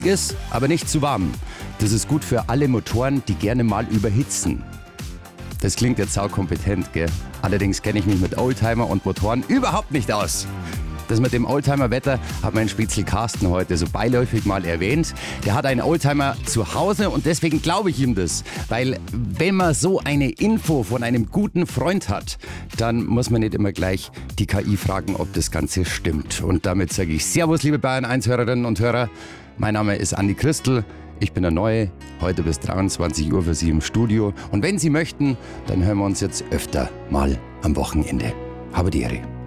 ist, aber nicht zu warm. Das ist gut für alle Motoren, die gerne mal überhitzen. Das klingt jetzt saukompetent, gell? Allerdings kenne ich mich mit Oldtimer und Motoren überhaupt nicht aus. Das mit dem Oldtimer-Wetter hat mein Spitzel Carsten heute so beiläufig mal erwähnt. Der hat einen Oldtimer zu Hause und deswegen glaube ich ihm das. Weil wenn man so eine Info von einem guten Freund hat, dann muss man nicht immer gleich die KI fragen, ob das Ganze stimmt. Und damit sage ich Servus, liebe Bayern 1 Hörerinnen und Hörer. Mein Name ist Andi Christel. Ich bin der Neue, heute bis 23 Uhr für Sie im Studio. Und wenn Sie möchten, dann hören wir uns jetzt öfter mal am Wochenende. Habe die Ehre.